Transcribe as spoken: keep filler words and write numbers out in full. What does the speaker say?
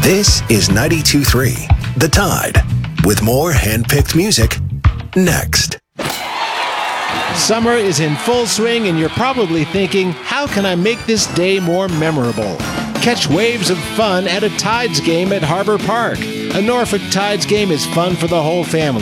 This is ninety-two point three The Tide, with more hand-picked music next. Summer is in full swing, and you're probably thinking, how can I make this day more memorable? Catch waves of fun at a Tides game at Harbor Park. A Norfolk Tides game is fun for the whole family.